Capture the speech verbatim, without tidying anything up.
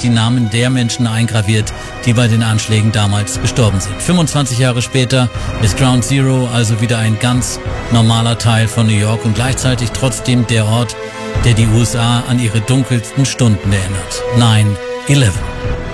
die Namen der Menschen eingraviert, die bei den Anschlägen damals gestorben sind. fünfundzwanzig Jahre später ist Ground Zero also wieder ein ganz normaler Teil von New York und gleichzeitig trotzdem der Ort, der die U S A an ihre dunkelsten Stunden erinnert. nine eleven.